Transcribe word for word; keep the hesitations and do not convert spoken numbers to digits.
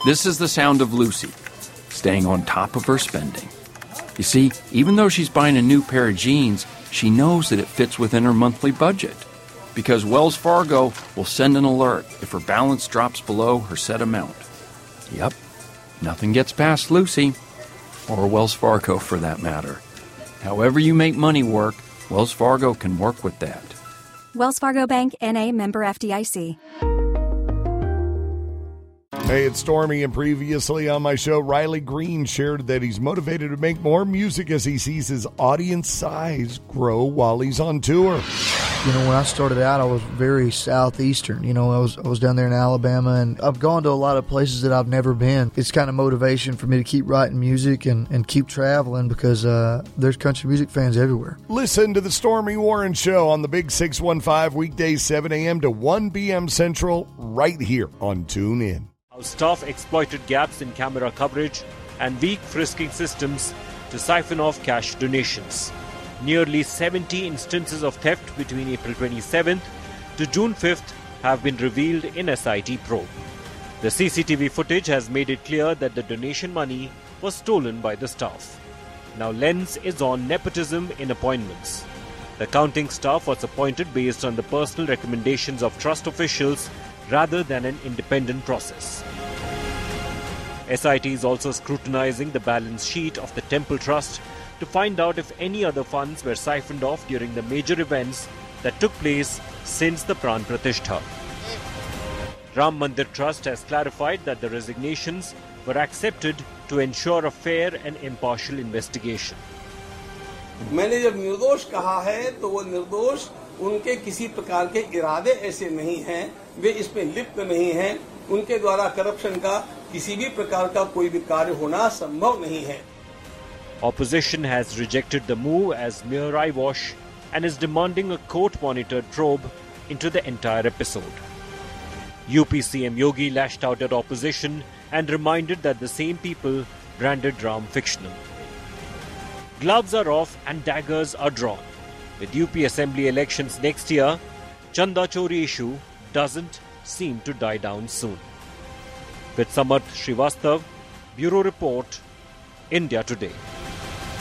This is the sound of Lucy, staying on top of her spending. You see, even though she's buying a new pair of jeans, she knows that it fits within her monthly budget, because Wells Fargo will send an alert if her balance drops below her set amount. Yep, nothing gets past Lucy, or Wells Fargo for that matter. However you make money work, Wells Fargo can work with that. Wells Fargo Bank, N A, member F D I C. Hey, it's Stormy, and previously on my show, Riley Green shared that he's motivated to make more music as he sees his audience size grow while he's on tour. You know, when I started out, I was very southeastern. You know, I was I was down there in Alabama, and I've gone to a lot of places that I've never been. It's kind of motivation for me to keep writing music and, and keep traveling because uh, there's country music fans everywhere. Listen to the Stormy Warren Show on the Big six one five, weekdays seven a.m. to one p.m. Central, right here on TuneIn. How staff exploited gaps in camera coverage and weak frisking systems to siphon off cash donations. Nearly seventy instances of theft between April twenty-seventh to June fifth have been revealed in S I T probe. The C C T V footage has made it clear that the donation money was stolen by the staff. Now lens is on nepotism in appointments. The counting staff was appointed based on the personal recommendations of trust officials rather than an independent process. S I T is also scrutinizing the balance sheet of the Temple Trust to find out if any other funds were siphoned off during the major events that took place since the Pran Pratishtha. Ram Mandir Trust has clarified that the resignations were accepted to ensure a fair and impartial investigation. मैंने जब निर्दोष कहा है तो वो निर्दोष उनके किसी प्रकार के इरादे ऐसे नहीं हैं, वे इसमें लिप्त नहीं हैं, उनके द्वारा करप्शन का किसी भी प्रकार का कोई भी कार्य होना संभव नहीं है. Opposition has rejected the move as mere eyewash and is demanding a court-monitored probe into the entire episode. U P C M Yogi lashed out at opposition and reminded that the same people branded Ram fictional. Gloves are off and daggers are drawn. With U P Assembly elections next year, Chanda Chori issue doesn't seem to die down soon. With Samarth Srivastav, Bureau Report, India Today.